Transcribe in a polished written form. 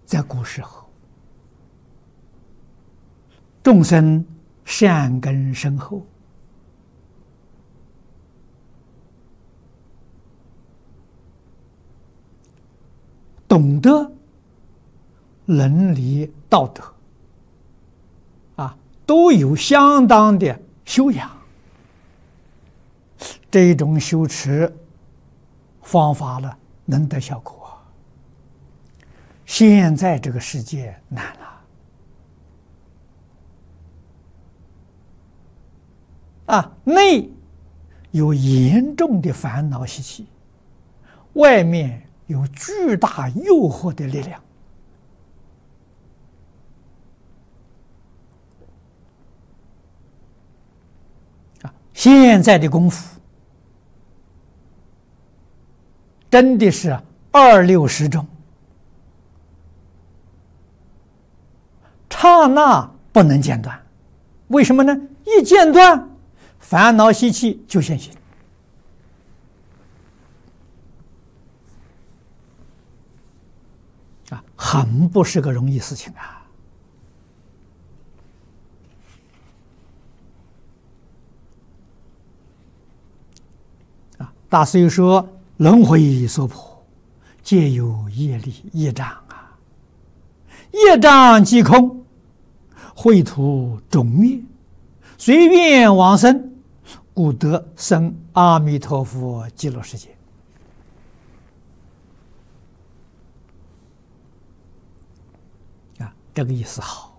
在古时候，众生善根深厚，懂得伦理道德，都有相当的修养。这种修持方法呢，能得效果。现在这个世界难了，内有严重的烦恼习气，外面有巨大诱惑的力量。现在的功夫真的是二六时中，刹那不能间断。为什么呢？一间断，烦恼习气就现行。很不是个容易事情大师又说，轮回所迫，皆有业力业障业障即空，秽土终灭，随愿往生，故得生阿弥陀佛极乐世界。这个意思好。